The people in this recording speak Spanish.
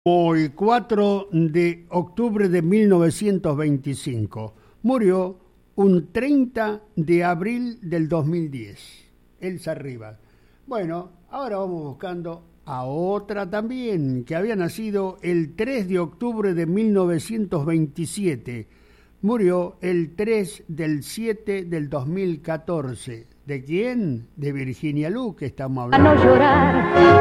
Hoy, 4 de octubre de 1925, murió un 30 de abril del 2010, Elsa Rivas. Bueno, ahora vamos buscando a otra también, que había nacido el 3 de octubre de 1927. Murió el 3 del 7 del 2014. ¿De quién? De Virginia Lu, que estamos hablando. A no llorar.